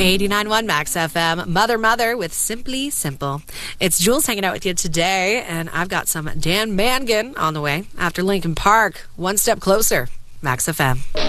89.1 Max FM, Mother with Simply Simple. It's Jules hanging out with you today, and I've got some Dan Mangan on the way after Linkin Park. One step closer, Max FM.